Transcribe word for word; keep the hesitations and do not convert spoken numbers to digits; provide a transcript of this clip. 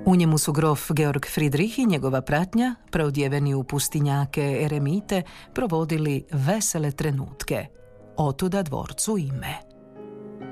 U njemu su grof Georg Friedrich i njegova pratnja, preodjeveni u pustinjake eremite, provodili vesele trenutke. Otuda dvorcu ime.